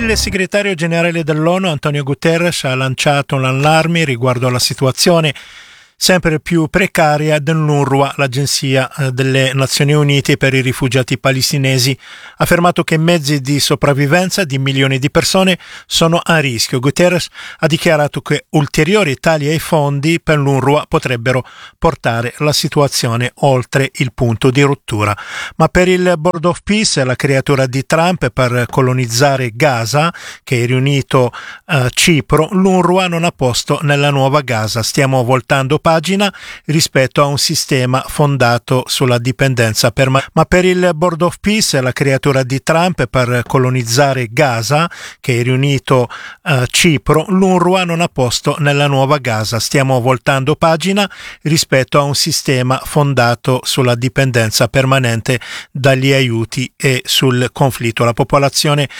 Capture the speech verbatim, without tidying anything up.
Il segretario generale dell'ONU, Antonio Guterres, ha lanciato un allarme riguardo alla situazione sempre più precaria dell'UNRWA, l'agenzia delle Nazioni Unite per i rifugiati palestinesi. Ha affermato che mezzi di sopravvivenza di milioni di persone sono a rischio. Guterres ha dichiarato che ulteriori tagli ai fondi per l'UNRWA potrebbero portare la situazione oltre il punto di rottura. Ma per il Board of Peace, la creatura di Trump per colonizzare Gaza, che è riunito a Cipro, l'UNRWA non ha posto nella nuova Gaza. Stiamo voltando pagina rispetto a un sistema fondato sulla dipendenza permanente. Ma per il Board of Peace, la creatura di Trump per colonizzare Gaza, che è riunito a Cipro, l'UNRWA non ha posto nella nuova Gaza. Stiamo voltando pagina rispetto a un sistema fondato sulla dipendenza permanente dagli aiuti e sul conflitto. La popolazione